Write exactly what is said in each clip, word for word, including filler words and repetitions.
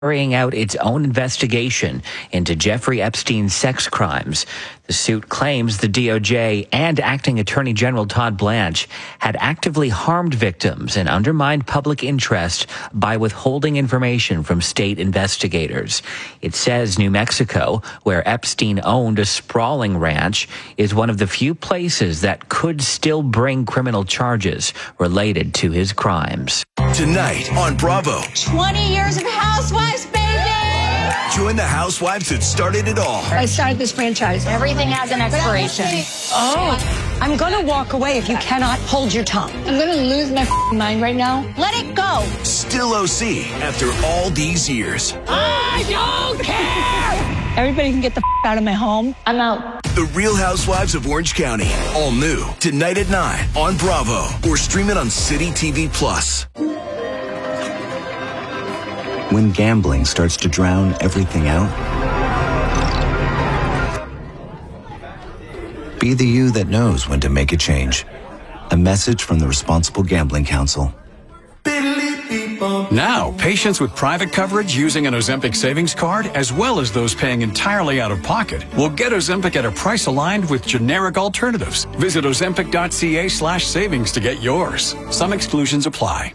carrying out its own investigation into Jeffrey Epstein's sex crimes. The suit claims the D O J and Acting Attorney General Todd Blanche had actively harmed victims and undermined public interest by withholding information from state investigators. It says New Mexico, where Epstein owned a sprawling ranch, is one of the few places that could still bring criminal charges related to his crimes. Tonight on Bravo. twenty years of Housewives, baby! Join the housewives that started it all. I started this franchise. Everything has an expiration. Oh, I'm going to walk away if you cannot hold your tongue. I'm going to lose my mind right now. Let it go. Still O C after all these years. I don't care! Everybody can get the out of my home. I'm out. The Real Housewives of Orange County. All new. Tonight at nine on Bravo. Or stream it on City T V Plus. When gambling starts to drown everything out, be the you that knows when to make a change. A message from the Responsible Gambling Council. Now, patients with private coverage using an Ozempic savings card, as well as those paying entirely out of pocket, will get Ozempic at a price aligned with generic alternatives. Visit ozempic.ca slash savings to get yours. Some exclusions apply.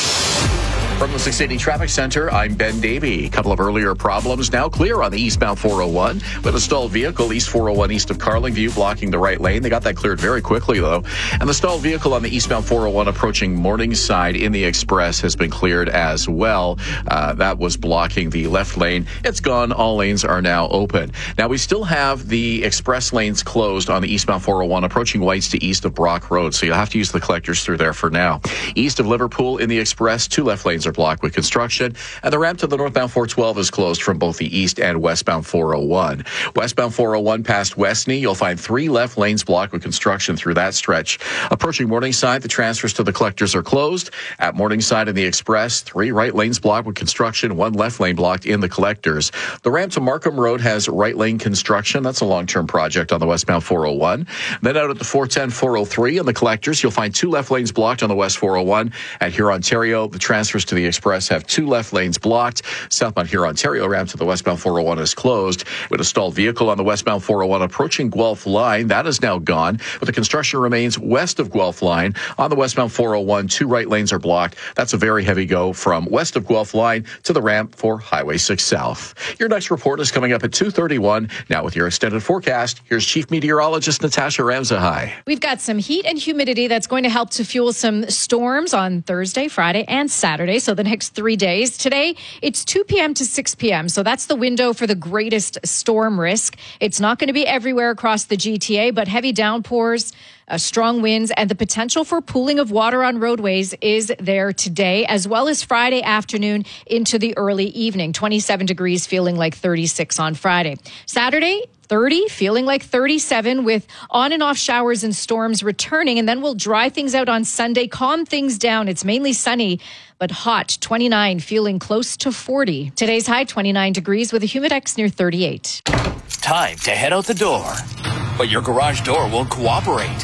From the six eighty Traffic Center, I'm Ben Davey. A couple of earlier problems now clear on the eastbound four oh one with a stalled vehicle east four oh one east of Carlingview blocking the right lane. They got that cleared very quickly, though. And the stalled vehicle on the eastbound four oh one approaching Morningside in the Express has been cleared as well. Uh, that was blocking the left lane. It's gone. All lanes are now open. Now, we still have the express lanes closed on the eastbound four oh one approaching Whites to east of Brock Road. So you'll have to use the collectors through there for now. East of Liverpool in the Express, two left lanes are blocked with construction, and the ramp to the northbound four twelve is closed from both the east and westbound four oh one. Westbound four oh one past Westney, you'll find three left lanes blocked with construction through that stretch. Approaching Morningside, the transfers to the collectors are closed. At Morningside in the Express, three right lanes blocked with construction, one left lane blocked in the collectors. The ramp to Markham Road has right lane construction. That's a long-term project on the westbound four oh one. Then out at the four ten, four oh three in the collectors, you'll find two left lanes blocked on the west four oh one. At Hurontario, the transfers to the Express have two left lanes blocked. Southbound Hurontario ramp to the westbound four oh one is closed. With a stalled vehicle on the westbound four oh one approaching Guelph Line, that is now gone. But the construction remains west of Guelph Line. On the westbound four oh one, two right lanes are blocked. That's a very heavy go from west of Guelph Line to the ramp for Highway six South. Your next report is coming up at two thirty-one. Now with your extended forecast, here's Chief Meteorologist Natasha Ramzahai. We've got some heat and humidity that's going to help to fuel some storms on Thursday, Friday, and Saturday. So the next three days. Today, it's two p.m. to six p.m., so that's the window for the greatest storm risk. It's not going to be everywhere across the G T A, but heavy downpours, uh, strong winds, and the potential for pooling of water on roadways is there today, as well as Friday afternoon into the early evening. twenty-seven degrees, feeling like thirty-six on Friday. Saturday, thirty, feeling like thirty-seven, with on and off showers and storms returning, and then we'll dry things out on Sunday, calm things down. It's mainly sunny, but hot, twenty-nine, feeling close to forty. Today's high, twenty-nine degrees, with a humidex near thirty-eight. Time to head out the door, but your garage door won't cooperate.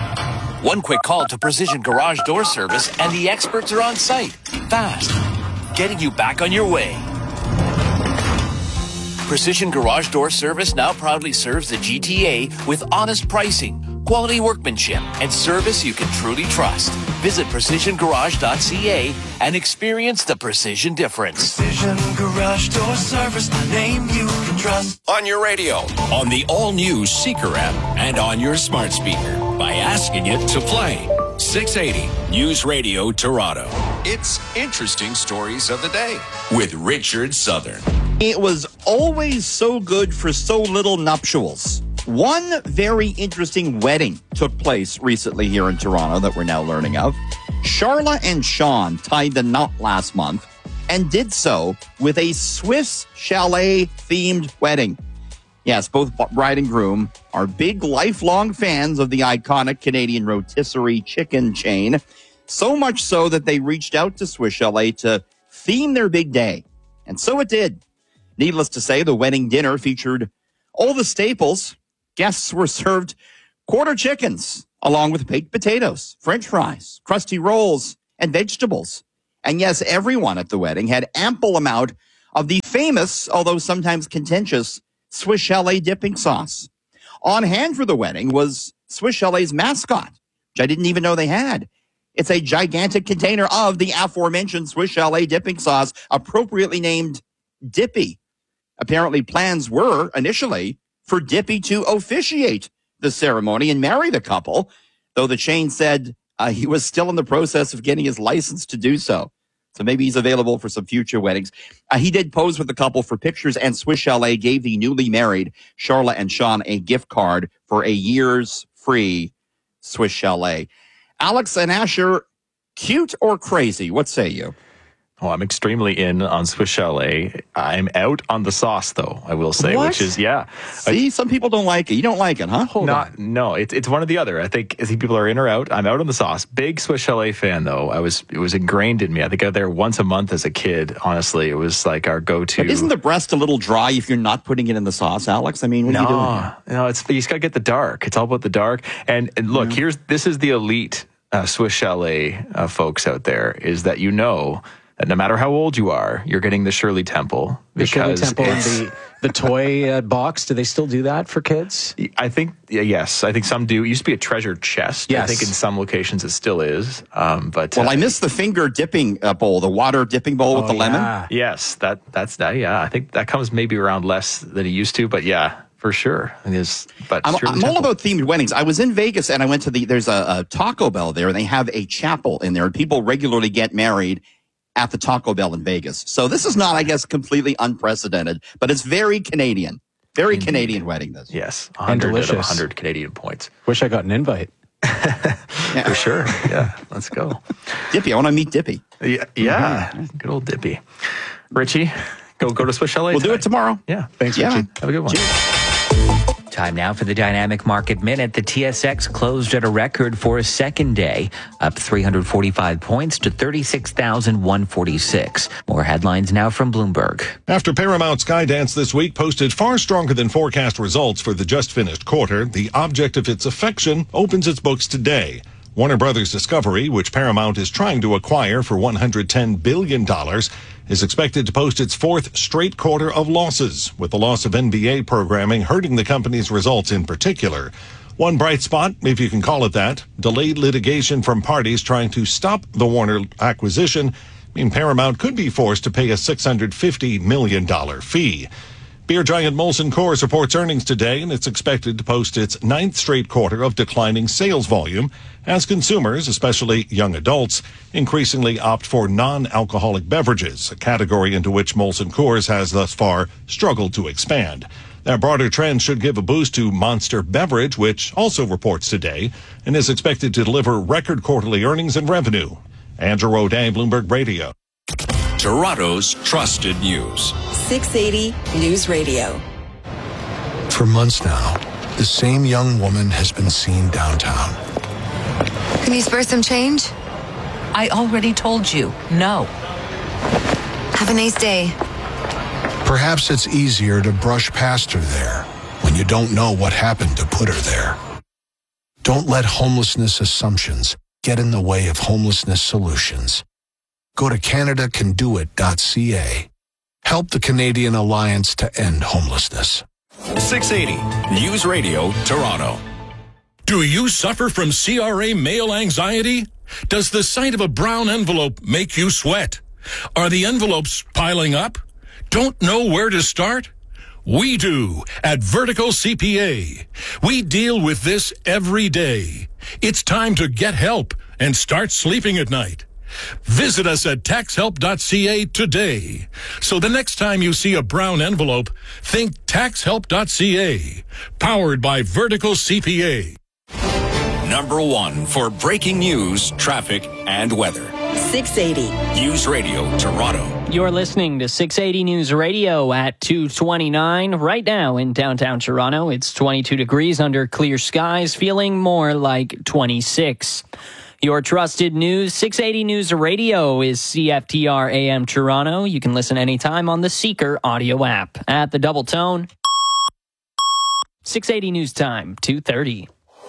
One quick call to Precision Garage Door Service, and the experts are on site, fast, getting you back on your way. Precision Garage Door Service now proudly serves the G T A with honest pricing, quality workmanship, and service you can truly trust. Visit precision garage dot c a and experience the precision difference. Precision Garage Door Service, the name you can trust. On your radio, on the all-new Seeker app, and on your smart speaker by asking it to play. six eighty News Radio Toronto. It's Interesting Stories of the Day with Richard Southern. It was always so good for so little nuptials. One very interesting wedding took place recently here in Toronto that we're now learning of. Charla and Sean tied the knot last month and did so with a Swiss chalet-themed wedding. Yes, both bride and groom are big lifelong fans of the iconic Canadian rotisserie chicken chain, so much so that they reached out to Swiss Chalet to theme their big day. And so it did. Needless to say, the wedding dinner featured all the staples. Guests were served quarter chickens, along with baked potatoes, French fries, crusty rolls, and vegetables. And yes, everyone at the wedding had ample amount of the famous, although sometimes contentious, Swiss Chalet dipping sauce. On hand for the wedding was Swiss Chalet's mascot, which I didn't even know they had. It's a gigantic container of the aforementioned Swiss Chalet dipping sauce, appropriately named Dippy. Apparently, plans were initially for Dippy to officiate the ceremony and marry the couple, though the chain said uh, he was still in the process of getting his license to do so. So maybe he's available for some future weddings. Uh, he did pose with the couple for pictures, and Swiss Chalet gave the newly married Charla and Sean a gift card for a year's free Swiss Chalet. Alex and Asher, cute or crazy? What say you? Oh, I'm extremely in on Swiss Chalet. I'm out on the sauce, though, I will say, What? which is, yeah. See, some people don't like it. You don't like it, huh? Hold Not, on. No, it's it's one or the other. I think I think people are in or out. I'm out on the sauce. Big Swiss Chalet fan, though. I was it was ingrained in me. I think I was there once a month as a kid. Honestly, it was like our go-to. But isn't the breast a little dry if you're not putting it in the sauce, Alex? I mean, what no, are you doing? No, it's you just got to get the dark. It's all about the dark. And, and look, Yeah. here's this is the elite uh, Swiss Chalet uh, folks out there. Is that you know. No matter how old you are, you're getting the Shirley Temple. The Shirley because Temple and it's- the, the toy uh, box. Do they still do that for kids? I think, yeah, yes. I think some do. It used to be a treasure chest. Yes. I think in some locations it still is. Um, but Well, uh, I missed the finger dipping uh, bowl, the water dipping bowl with Oh, the lemon. yeah. Yes, that that's that. Yeah, I think that comes maybe around less than it used to. But yeah, for sure. It is. But I'm, Shirley I'm all Temple. about themed weddings. I was in Vegas and I went to the, there's a, a Taco Bell there, and they have a chapel in there, and people regularly get married at the Taco Bell in Vegas. So this is not, I guess, completely unprecedented, but it's very Canadian. Very Indeed. Canadian wedding, this. Yes, And one hundred out of delicious. one hundred Canadian points. Wish I got an invite. For sure. Yeah, let's go. Dippy, I want to meet Dippy. Yeah, yeah. Good old Dippy. Richie, go go to Swiss Chalet. We'll do tonight. it tomorrow. Yeah. Thanks, Yeah. Richie. Have a good one. Time now for the Dynamic Market Minute. The T S X closed at a record for a second day, up three hundred forty-five points to thirty-six thousand one hundred forty-six. More headlines now from Bloomberg. After Paramount Skydance this week posted far stronger than forecast results for the just finished quarter, the object of its affection opens its books today. Warner Brothers Discovery, which Paramount is trying to acquire for one hundred ten billion dollars, is expected to post its fourth straight quarter of losses, with the loss of N B A programming hurting the company's results in particular. One bright spot, if you can call it that, delayed litigation from parties trying to stop the Warner acquisition, mean Paramount could be forced to pay a six hundred fifty million dollars fee. Beer giant Molson Coors reports earnings today, and it's expected to post its ninth straight quarter of declining sales volume as consumers, especially young adults, increasingly opt for non-alcoholic beverages, a category into which Molson Coors has thus far struggled to expand. That broader trend should give a boost to Monster Beverage, which also reports today and is expected to deliver record quarterly earnings and revenue. Andrew O'Day, Bloomberg Radio. Toronto's trusted news. six eighty News Radio. For months now, the same young woman has been seen downtown. Can you spare some change? I already told you, no. Have a nice day. Perhaps it's easier to brush past her there when you don't know what happened to put her there. Don't let homelessness assumptions get in the way of homelessness solutions. Go to Canada Can Do It dot C A. Help the Canadian Alliance to End Homelessness. six eighty News Radio, Toronto. Do you suffer from C R A mail anxiety? Does the sight of a brown envelope make you sweat? Are the envelopes piling up? Don't know where to start? We do at Vertical C P A. We deal with this every day. It's time to get help and start sleeping at night. Visit us at tax help dot C A today. So the next time you see a brown envelope, think tax help dot C A. Powered by Vertical C P A. Number one for breaking news, traffic, and weather. six eighty News Radio, Toronto. You're listening to six eighty News Radio at two twenty-nine. Right now in downtown Toronto, it's twenty-two degrees under clear skies, feeling more like twenty-six. Your trusted news, six eighty News Radio is C F T R A M Toronto. You can listen anytime on the Seeker audio app. At the Double Tone, six eighty News Time, two thirty.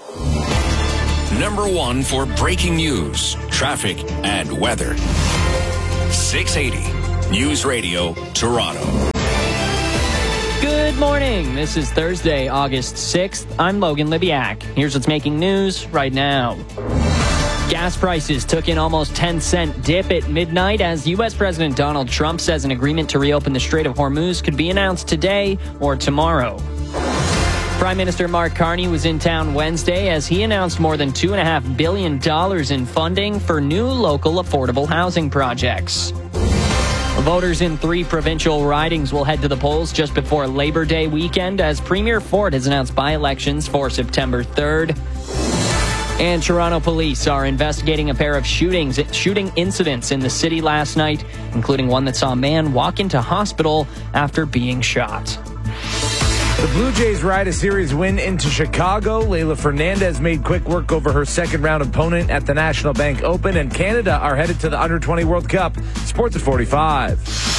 Number one for breaking news, traffic, and weather. six eighty News Radio Toronto. Good morning. This is Thursday, August sixth. I'm Logan Libiak. Here's what's making news right now. Gas prices took in almost ten cent dip at midnight as U S President Donald Trump says an agreement to reopen the Strait of Hormuz could be announced today or tomorrow. Prime Minister Mark Carney was in town Wednesday as he announced more than two point five billion dollars in funding for new local affordable housing projects. Voters in three provincial ridings will head to the polls just before Labor Day weekend as Premier Ford has announced by-elections for September third. And Toronto police are investigating a pair of shootings, shooting incidents in the city last night, including one that saw a man walk into hospital after being shot. The Blue Jays ride a series win into Chicago. Leylah Fernandez made quick work over her second-round opponent at the National Bank Open, and Canada are headed to the under twenty World Cup. Sports at forty-five.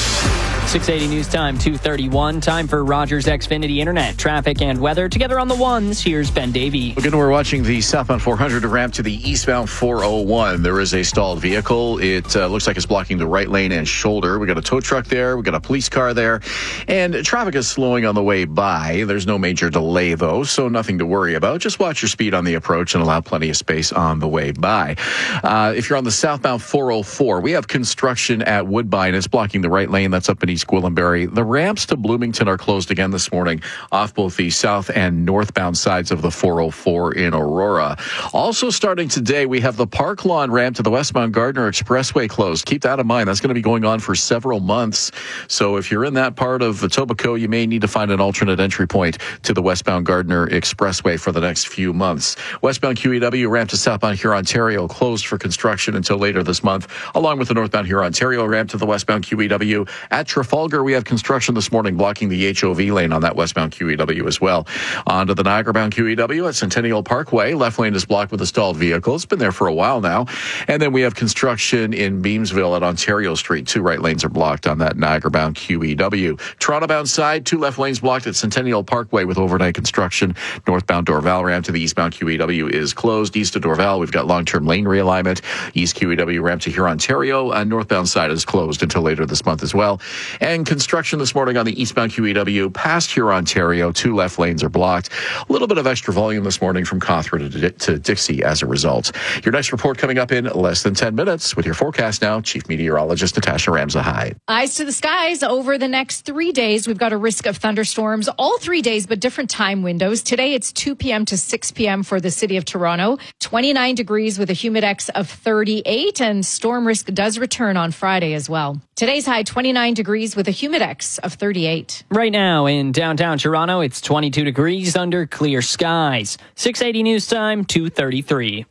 six eighty News Time, two thirty-one. Time for Rogers Xfinity Internet, traffic, and weather. Together on the ones, here's Ben Davey. Again, we're watching the southbound four hundred ramp to the eastbound four oh one. There is a stalled vehicle. It uh, looks like it's blocking the right lane and shoulder. We got a tow truck there. We got a police car there. And traffic is slowing on the way by. There's no major delay, though, so nothing to worry about. Just watch your speed on the approach and allow plenty of space on the way by. Uh, if you're on the southbound four oh four, we have construction at Woodbine. It's blocking the right lane. That's up in East Gwillimbury. The ramps to Bloomington are closed again this morning off both the south and northbound sides of the four oh four in Aurora. Also starting today, we have the Park Lawn ramp to the westbound Gardner Expressway closed. Keep that in mind. That's going to be going on for several months. So if you're in that part of Etobicoke, you may need to find an alternate entry point to the westbound Gardner Expressway for the next few months. Westbound Q E W ramp to southbound Hurontario closed for construction until later this month, along with the northbound Hurontario ramp to the westbound Q E W. At Trafalgar, we have construction this morning blocking the H O V lane on that westbound Q E W as well. On to the Niagara-bound Q E W at Centennial Parkway. Left lane is blocked with a stalled vehicle. It's been there for a while now. And then we have construction in Beamsville at Ontario Street. Two right lanes are blocked on that Niagara-bound Q E W. Toronto-bound side, two left lanes blocked at Centennial Parkway with overnight construction. Northbound Dorval ramp to the eastbound Q E W is closed. East of Dorval, we've got long-term lane realignment. East Q E W ramp to Hurontario. And northbound side is closed until later this month as well. And construction this morning on the eastbound Q E W past Hurontario. Two left lanes are blocked. A little bit of extra volume this morning from Cawthra to, to Dixie as a result. Your next report coming up in less than ten minutes with your forecast now. Chief Meteorologist Natasha Ramsahide. Eyes to the skies over the next three days. We've got a risk of thunderstorms all three days, but different time windows. Today it's two p.m. to six p.m. for the city of Toronto. twenty-nine degrees with a humidex of thirty-eight, and storm risk does return on Friday as well. Today's high twenty-nine degrees with a humidex of thirty-eight. Right now in downtown Toronto, it's twenty-two degrees under clear skies. six eighty News Time, two thirty-three.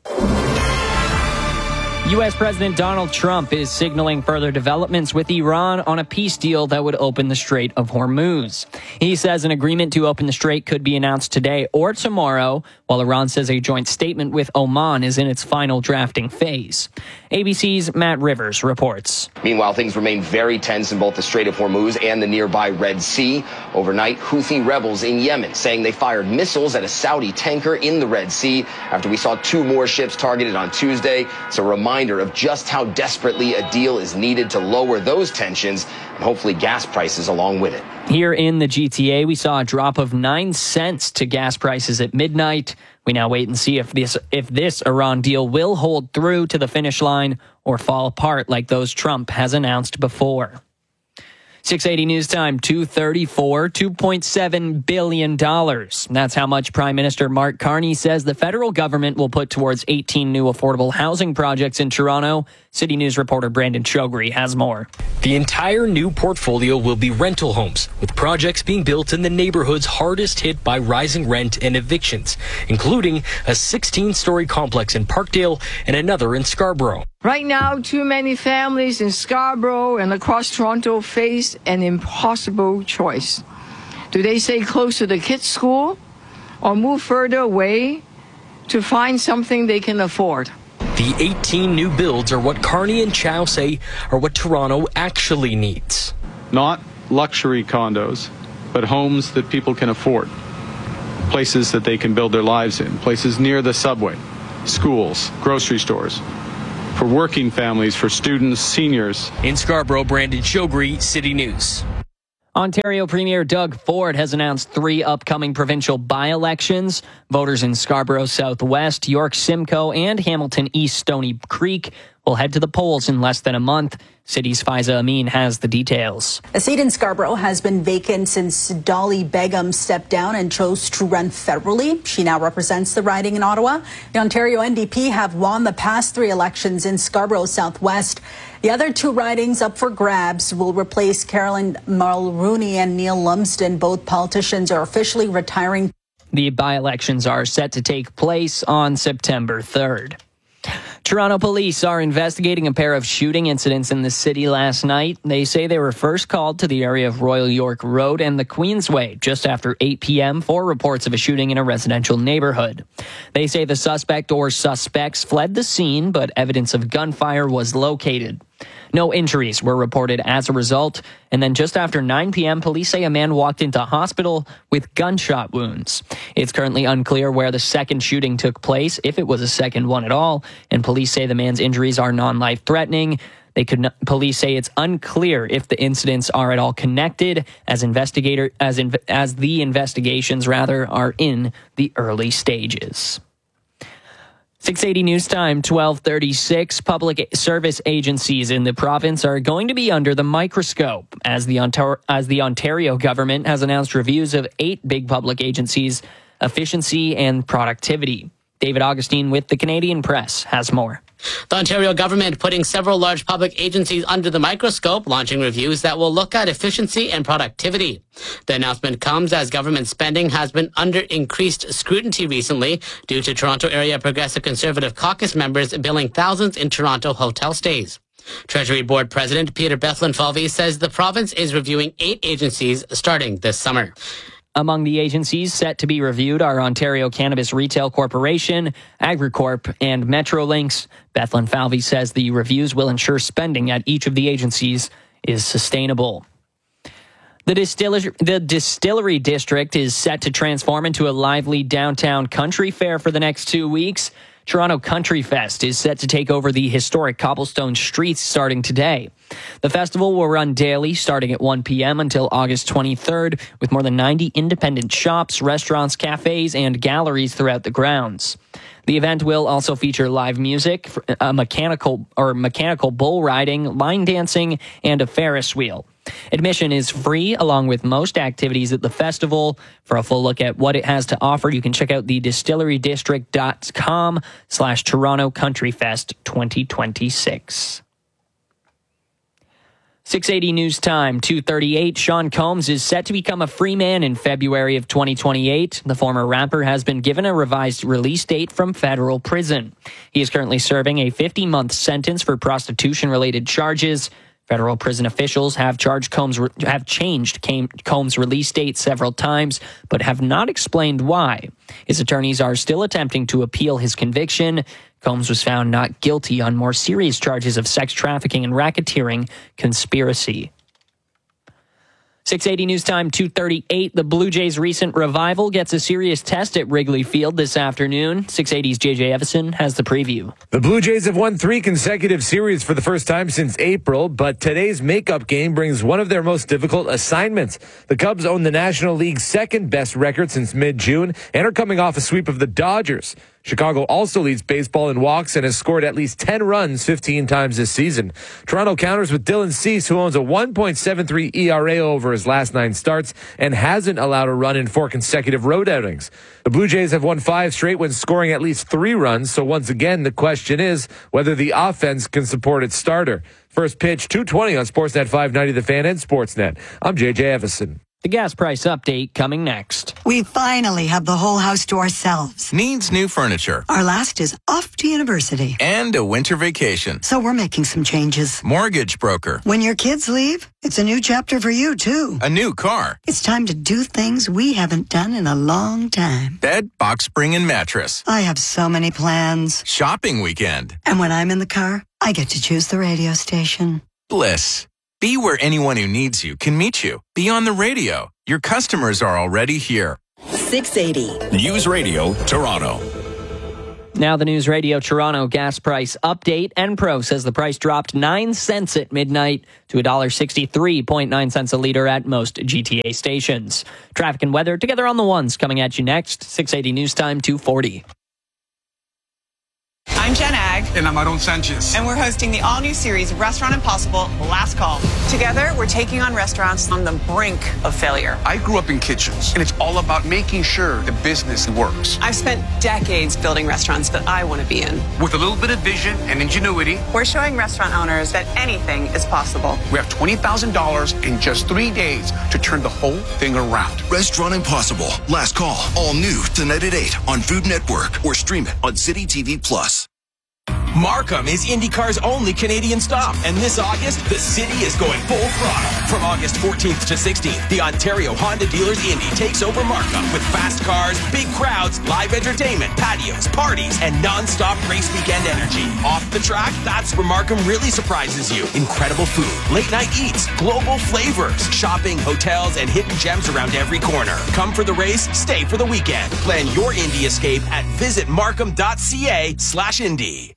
U S President Donald Trump is signaling further developments with Iran on a peace deal that would open the Strait of Hormuz. He says an agreement to open the strait could be announced today or tomorrow, while Iran says a joint statement with Oman is in its final drafting phase. A B C's Matt Rivers reports. Meanwhile, things remain very tense in both the Strait of Hormuz and the nearby Red Sea. Overnight, Houthi rebels in Yemen saying they fired missiles at a Saudi tanker in the Red Sea after we saw two more ships targeted on Tuesday. It's a reminder of just how desperately a deal is needed to lower those tensions and hopefully gas prices along with it. Here in the G T A, we saw a drop of nine cents to gas prices at midnight. We now wait and see if this if this Iran deal will hold through to the finish line or fall apart like those Trump has announced before. six eighty News Time, two thirty-four, two point seven billion dollars. That's how much Prime Minister Mark Carney says the federal government will put towards eighteen new affordable housing projects in Toronto. City News reporter Brandon Chogri has more. The entire new portfolio will be rental homes, with projects being built in the neighborhoods hardest hit by rising rent and evictions, including a sixteen-story complex in Parkdale and another in Scarborough. Right now, too many families in Scarborough and across Toronto face an impossible choice. Do they stay close to the kids' school or move further away to find something they can afford? The eighteen new builds are what Carney and Chow say are what Toronto actually needs. Not luxury condos, but homes that people can afford. Places that they can build their lives in. Places near the subway, schools, grocery stores. for working families, for students, seniors. In Scarborough, Brandon Shogri, City News. Ontario Premier Doug Ford has announced three upcoming provincial by-elections. Voters in Scarborough Southwest, York Simcoe, and Hamilton East Stony Creek will head to the polls in less than a month. City's Faiza Amin has the details. A seat in Scarborough has been vacant since Dolly Begum stepped down and chose to run federally. She now represents the riding in Ottawa. The Ontario N D P have won the past three elections in Scarborough Southwest. The other two ridings up for grabs will replace Carolyn Mulrooney and Neil Lumsden. Both politicians are officially retiring. The by-elections are set to take place on September third. Toronto police are investigating a pair of shooting incidents in the city last night. They say they were first called to the area of Royal York Road and the Queensway just after eight p.m. for reports of a shooting in a residential neighborhood. They say the suspect or suspects fled the scene, but evidence of gunfire was located. No injuries were reported as a result. And then just after nine p.m., police say a man walked into hospital with gunshot wounds. It's currently unclear where the second shooting took place, if it was a second one at all. And police say the man's injuries are non-life-threatening. They could not, police say it's unclear if the incidents are at all connected, as investigator as in, as the investigations rather are in the early stages. six eighty News Time, twelve thirty-six. Public service agencies in the province are going to be under the microscope as the Ontario, as the Ontario government has announced reviews of eight big public agencies' efficiency and productivity. David Augustine with the Canadian Press has more. The Ontario government putting several large public agencies under the microscope, launching reviews that will look at efficiency and productivity. The announcement comes as government spending has been under increased scrutiny recently due to Toronto Area Progressive Conservative Caucus members billing thousands in Toronto hotel stays. Treasury Board President Peter Bethlen-Falvey says the province is reviewing eight agencies starting this summer. Among the agencies set to be reviewed are Ontario Cannabis Retail Corporation, Agricorp, and Metrolinx. Bethlen-Falvey says the reviews will ensure spending at each of the agencies is sustainable. The distillery, the distillery district is set to transform into a lively downtown country fair for the next two weeks. Toronto Country Fest is set to take over the historic cobblestone streets starting today. The festival will run daily starting at one p.m. until August twenty-third, with more than ninety independent shops, restaurants, cafes, and galleries throughout the grounds. The event will also feature live music, a mechanical or mechanical bull riding, line dancing, and a Ferris wheel. Admission is free, along with most activities at the festival. For a full look at what it has to offer, you can check out the distillery district dot com slash Toronto Country Fest twenty twenty-six. six eighty News Time, two thirty-eight. Sean Combs is set to become a free man in February of twenty twenty-eight. The former rapper has been given a revised release date from federal prison. He is currently serving a fifty-month sentence for prostitution-related charges. Federal prison officials have charged Combs have changed Combs' release date several times, but have not explained why. His attorneys are still attempting to appeal his conviction. Combs was found not guilty on more serious charges of sex trafficking and racketeering conspiracy. six eighty News Time, two thirty-eight. The Blue Jays' recent revival gets a serious test at Wrigley Field this afternoon. six eighty's J J Evison has the preview. The Blue Jays have won three consecutive series for the first time since April, but today's makeup game brings one of their most difficult assignments. The Cubs own the National League's second best record since mid-June and are coming off a sweep of the Dodgers. Chicago also leads baseball in walks and has scored at least ten runs fifteen times this season. Toronto counters with Dylan Cease, who owns a one point seven three E R A over his last nine starts and hasn't allowed a run in four consecutive road outings. The Blue Jays have won five straight when scoring at least three runs, so once again, the question is whether the offense can support its starter. First pitch, two twenty on Sportsnet five ninety The Fan and Sportsnet. I'm J J Evison. The gas price update coming next. We finally have the whole house to ourselves. Needs new furniture. Our last is off to university. And a winter vacation. So we're making some changes. Mortgage broker. When your kids leave, it's a new chapter for you, too. A new car. It's time to do things we haven't done in a long time. Bed, box spring, and mattress. I have so many plans. Shopping weekend. And when I'm in the car, I get to choose the radio station. Bliss. Be where anyone who needs you can meet you. Be on the radio. Your customers are already here. six eighty News Radio Toronto. Now the News Radio Toronto gas price update. Enpro says the price dropped nine cents at midnight to one dollar sixty-three point nine cents a litre at most G T A stations. Traffic and weather together on the ones coming at you next. six eighty News Time, two forty. I'm Jen Ag. And I'm Aaron Sanchez. And we're hosting the all-new series, Restaurant Impossible, Last Call. Together, we're taking on restaurants on the brink of failure. I grew up in kitchens, and it's all about making sure the business works. I've spent decades building restaurants that I want to be in. With a little bit of vision and ingenuity, we're showing restaurant owners that anything is possible. We have twenty thousand dollars in just three days to turn the whole thing around. Restaurant Impossible, Last Call, all new tonight at eight on Food Network or stream it on City T V Plus. Markham is IndyCar's only Canadian stop, and this August, the city is going full throttle. From August fourteenth to sixteenth, the Ontario Honda Dealers Indy takes over Markham with fast cars, big crowds, live entertainment, patios, parties, and non-stop race weekend energy. Off the track, that's where Markham really surprises you. Incredible food, late-night eats, global flavors, shopping, hotels, and hidden gems around every corner. Come for the race, stay for the weekend. Plan your Indy escape at visit markham dot c a slash Indy.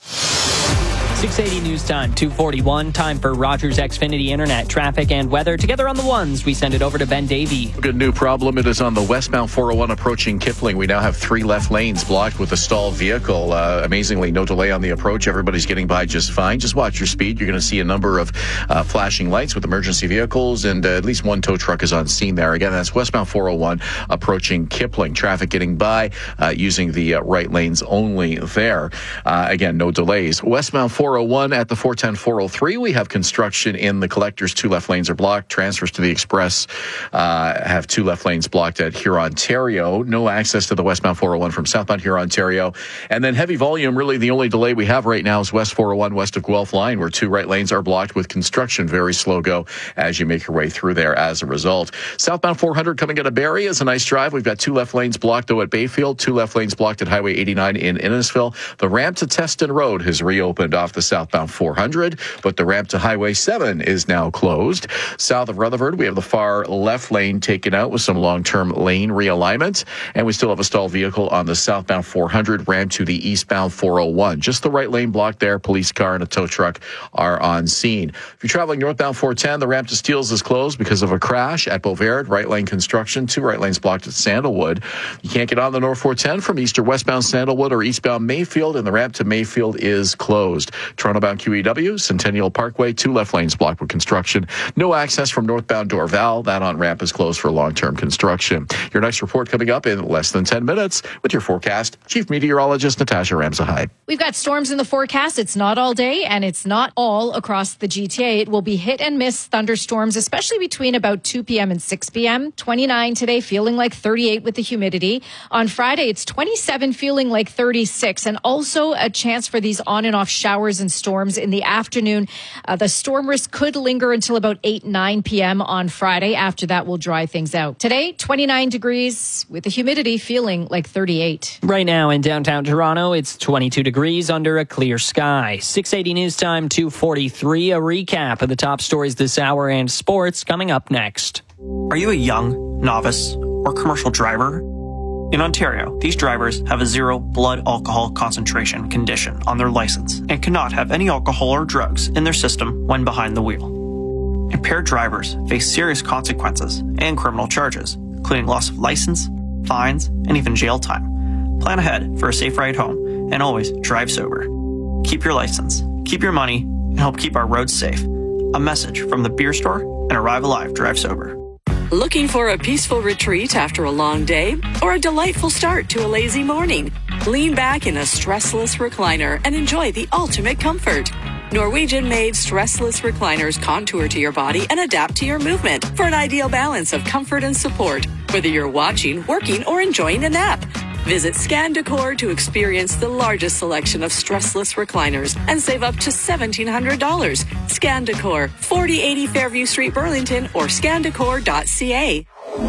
six eighty News Time, two forty-one. Time for Rogers Xfinity Internet traffic and weather. Together on the ones, we send it over to Ben Davey. Good new problem. It is on the westbound four oh one approaching Kipling. We now have three left lanes blocked with a stalled vehicle. Uh, amazingly, no delay on the approach. Everybody's getting by just fine. Just watch your speed. You're going to see a number of uh, flashing lights with emergency vehicles, and uh, at least one tow truck is on scene there. Again, that's westbound four oh one approaching Kipling. Traffic getting by uh, using the uh, right lanes only there. Uh, again, no delays. Westbound four oh one at the four ten four oh three, we have construction in the collectors. Two left lanes are blocked. Transfers to the express uh, have two left lanes blocked at Huron, Ontario. No access to the westbound four oh one from southbound Huron, Ontario. And then heavy volume, really the only delay we have right now is west four oh one west of Guelph line, where two right lanes are blocked with construction. Very slow go as you make your way through there as a result. Southbound four hundred coming out of Barrie is a nice drive. We've got two left lanes blocked, though, at Bayfield. Two left lanes blocked at Highway eighty-nine in Innisfil. The ramp to Teston Road has reopened off the southbound four hundred, but the ramp to Highway seven is now closed. South of Rutherford, we have the far left lane taken out with some long-term lane realignment, and we still have a stalled vehicle on the southbound four hundred ramp to the eastbound four oh one. Just the right lane blocked there. Police car and a tow truck are on scene. If you're traveling northbound four ten, the ramp to Steeles is closed because of a crash at Beauvard. Right lane construction, two right lanes blocked at Sandalwood. You can't get on the North four ten from east or westbound Sandalwood or eastbound Mayfield, and the ramp to Mayfield is closed. Toronto-bound Q E W, Centennial Parkway, two left lanes blocked with construction. No access from northbound Dorval. That on-ramp is closed for long-term construction. Your next report coming up in less than ten minutes with your forecast. Chief Meteorologist Natasha Ramsahide. We've got storms in the forecast. It's not all day, and it's not all across the G T A. It will be hit and miss thunderstorms, especially between about two p.m. and six p.m. twenty-nine today, feeling like thirty-eight with the humidity. On Friday, it's twenty-seven, feeling like thirty-six, and also a chance for these on and off showers and storms in the afternoon. Uh, the storm risk could linger until about eight, nine p.m. on Friday. After that, we'll dry things out. Today, twenty-nine degrees with the humidity feeling like thirty-eight. Right now in downtown Toronto, it's twenty-two degrees under a clear sky. six eighty News Time, two forty-three. A recap of the top stories this hour and sports coming up next. Are you a young, novice, or commercial driver? In Ontario, these drivers have a zero blood alcohol concentration condition on their license and cannot have any alcohol or drugs in their system when behind the wheel. Impaired drivers face serious consequences and criminal charges, including loss of license, fines, and even jail time. Plan ahead for a safe ride home and always drive sober. Keep your license, keep your money, and help keep our roads safe. A message from the Beer Store and Arrive Alive Drive Sober. Looking for a peaceful retreat after a long day or a delightful start to a lazy morning? Lean back in a stressless recliner and enjoy the ultimate comfort. Norwegian-made stressless recliners contour to your body and adapt to your movement for an ideal balance of comfort and support, whether you're watching, working, or enjoying a nap. Visit Scan Decor to experience the largest selection of stressless recliners and save up to seventeen hundred dollars. Scan Decor, forty eighty Fairview Street, Burlington, or scan decor dot c a.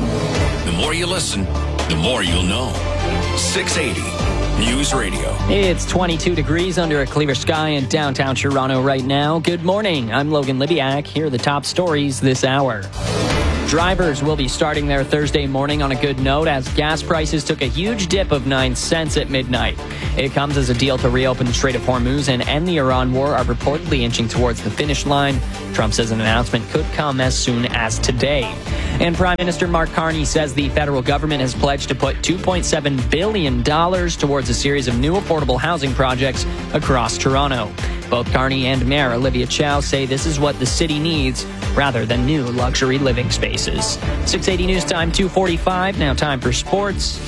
The more you listen, the more you'll know. six eighty News Radio. It's twenty-two degrees under a clear sky in downtown Toronto right now. Good morning. I'm Logan Libiak. Here are the top stories this hour. Drivers will be starting their Thursday morning on a good note as gas prices took a huge dip of nine cents at midnight. It comes as a deal to reopen the Strait of Hormuz and end the Iran war are reportedly inching towards the finish line. Trump says an announcement could come as soon as today. And Prime Minister Mark Carney says the federal government has pledged to put two point seven billion dollars towards a series of new affordable housing projects across Toronto. Both Carney and Mayor Olivia Chow say this is what the city needs rather than new luxury living spaces. six eighty News Time, two forty-five. Now time for sports.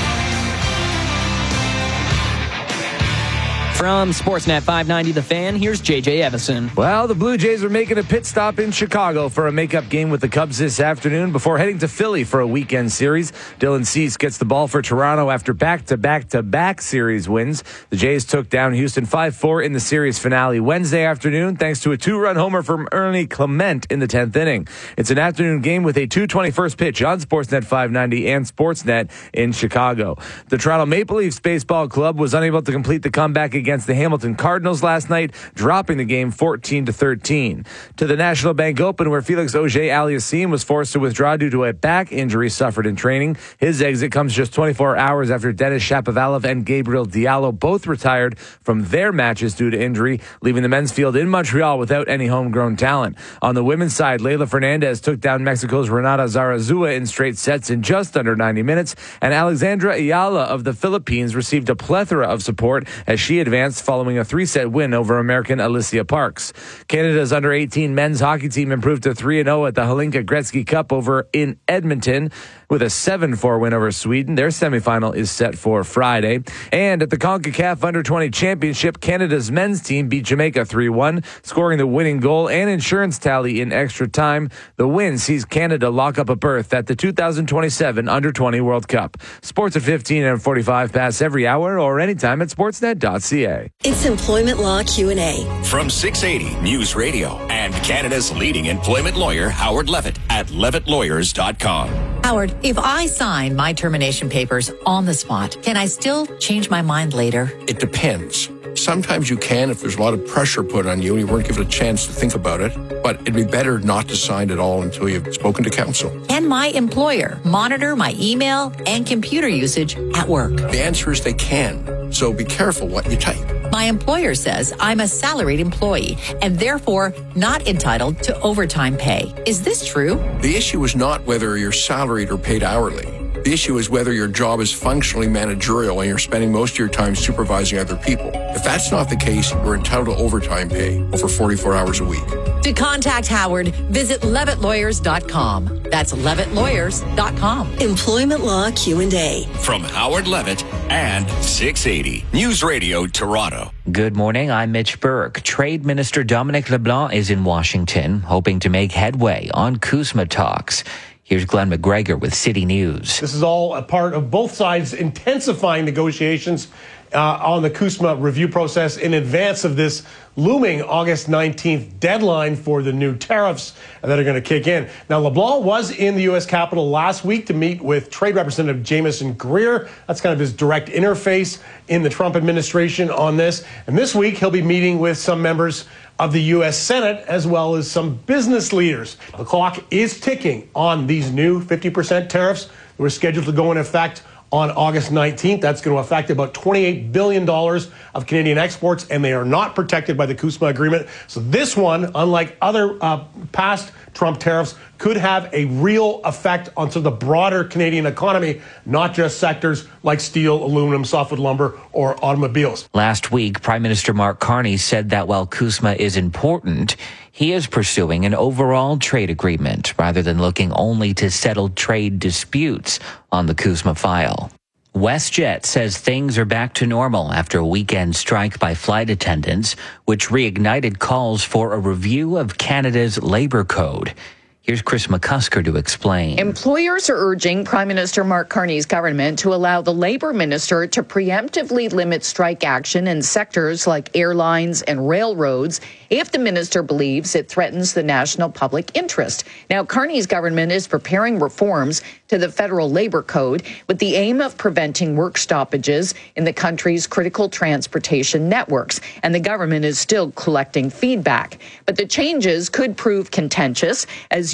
From Sportsnet five ninety The Fan, here's J J Evison. Well, the Blue Jays are making a pit stop in Chicago for a makeup game with the Cubs this afternoon before heading to Philly for a weekend series. Dylan Cease gets the ball for Toronto after back-to-back-to-back series wins. The Jays took down Houston five four in the series finale Wednesday afternoon thanks to a two-run homer from Ernie Clement in the tenth inning. It's an afternoon game with a two twenty-first pitch on Sportsnet five ninety and Sportsnet in Chicago. The Toronto Maple Leafs Baseball Club was unable to complete the comeback against against the Hamilton Cardinals last night, dropping the game fourteen to thirteen. To the National Bank Open, where Felix Auger-Aliassime was forced to withdraw due to a back injury suffered in training. His exit comes just twenty-four hours after Denis Shapovalov and Gabriel Diallo both retired from their matches due to injury, leaving the men's field in Montreal without any homegrown talent. On the women's side, Leylah Fernandez took down Mexico's Renata Zarazua in straight sets in just under ninety minutes, and Alexandra Ayala of the Philippines received a plethora of support as she advanced following a three-set win over American Alicia Parks. Canada's under eighteen men's hockey team improved to three and oh at the Hlinka Gretzky Cup over in Edmonton with a seven four win over Sweden. Their semifinal is set for Friday. And at the CONCACAF Under twenty Championship, Canada's men's team beat Jamaica three one, scoring the winning goal and insurance tally in extra time. The win sees Canada lock up a berth at the two thousand twenty-seven Under twenty World Cup. Sports at fifteen and forty-five pass every hour or anytime at sportsnet dot c a. It's Employment Law Q and A. From six eighty News Radio and Canada's leading employment lawyer, Howard Levitt at levitt lawyers dot com. Howard, if I sign my termination papers on the spot, can I still change my mind later? It depends. Sometimes you can if there's a lot of pressure put on you and you weren't given a chance to think about it. But it'd be better not to sign at all until you've spoken to counsel. Can my employer monitor my email and computer usage at work? The answer is they can. So be careful what you type. My employer says I'm a salaried employee and therefore not entitled to overtime pay. Is this true? The issue is not whether you're salaried or paid hourly. The issue is whether your job is functionally managerial and you're spending most of your time supervising other people. If that's not the case, you're entitled to overtime pay over forty-four hours a week. To contact Howard, visit levitt lawyers dot com. That's levitt lawyers dot com. Employment Law Q and A. From Howard Levitt and six eighty News Radio Toronto. Good morning, I'm Mitch Burke. Trade Minister Dominic LeBlanc is in Washington, hoping to make headway on CUSMA talks. Here's Glenn McGregor with City News. This is all a part of both sides intensifying negotiations uh, on the CUSMA review process in advance of this looming August nineteenth deadline for the new tariffs that are going to kick in. Now, LeBlanc was in the U S Capitol last week to meet with Trade Representative Jamieson Greer. That's kind of his direct interface in the Trump administration on this. And this week, he'll be meeting with some members of the U S Senate, as well as some business leaders. The clock is ticking on these new fifty percent tariffs that were scheduled to go in effect on August nineteenth. That's going to affect about twenty-eight billion dollars of Canadian exports, and they are not protected by the CUSMA agreement. So this one, unlike other uh, past Trump tariffs, could have a real effect on sort of the broader Canadian economy, not just sectors like steel, aluminum, softwood lumber, or automobiles. Last week, Prime Minister Mark Carney said that while CUSMA is important, he is pursuing an overall trade agreement rather than looking only to settle trade disputes on the CUSMA file. WestJet says things are back to normal after a weekend strike by flight attendants, which reignited calls for a review of Canada's labor code. Here's Chris McCusker to explain. Employers are urging Prime Minister Mark Carney's government to allow the Labour Minister to preemptively limit strike action in sectors like airlines and railroads if the minister believes it threatens the national public interest. Now, Carney's government is preparing reforms to the federal labor code with the aim of preventing work stoppages in the country's critical transportation networks, and the government is still collecting feedback. But the changes could prove contentious as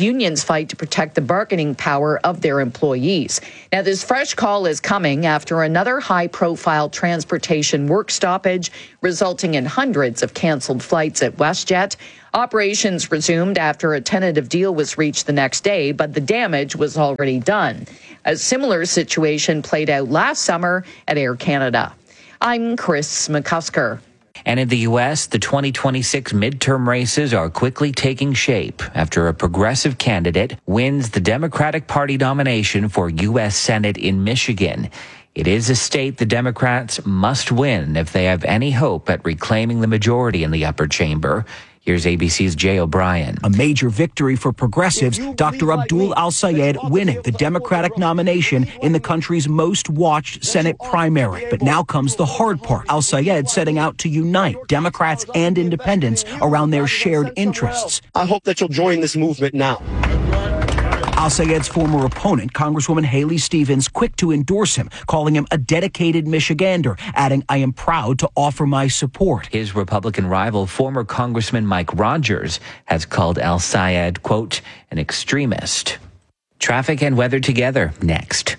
unions fight to protect the bargaining power of their employees. Now, this fresh call is coming after another high-profile transportation work stoppage, resulting in hundreds of canceled flights at WestJet. Operations resumed after a tentative deal was reached the next day, but the damage was already done. A similar situation played out last summer at Air Canada. I'm Chris McCusker. And in the U S, the twenty twenty-six midterm races are quickly taking shape after a progressive candidate wins the Democratic Party nomination for U S Senate in Michigan. It is a state the Democrats must win if they have any hope at reclaiming the majority in the upper chamber. Here's A B C's Jay O'Brien. A major victory for progressives, Doctor Abdul Al-Sayed winning the Democratic nomination in the country's most watched Senate primary. But now comes the hard part. Al-Sayed setting out to unite Democrats and independents around their shared interests. I hope that you'll join this movement now. Al-Sayed's former opponent, Congresswoman Haley Stevens, quick to endorse him, calling him a dedicated Michigander, adding, "I am proud to offer my support." His Republican rival, former Congressman Mike Rogers, has called Al-Sayed, quote, an extremist. Traffic and weather together next.